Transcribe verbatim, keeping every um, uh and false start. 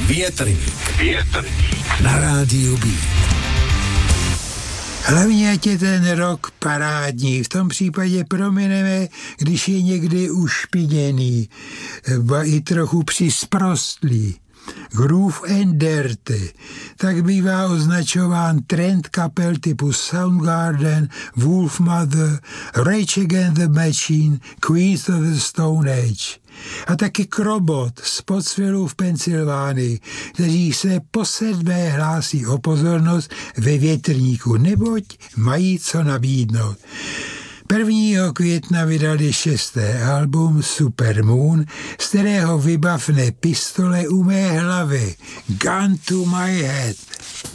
Větrník. Větrník. Na rádiu B. Hlavně ať je ten rok parádní, v tom případě promineme, když je někdy ušpiněný, ba i trochu přisprostlý. Groove and Dirty, tak bývá označován trend kapel typu Soundgarden, Wolfmother, Rage Against the Machine, Queens of the Stone Age. A taky Krobot z Pottsvillu v Pensylvánii, kteří se posedmé hlásí o pozornost ve Větrníku, neboť mají co nabídnout. prvního května vydali šesté album Supermoon, z kterého vybavne Pistole u mé hlavy, Gun to my head.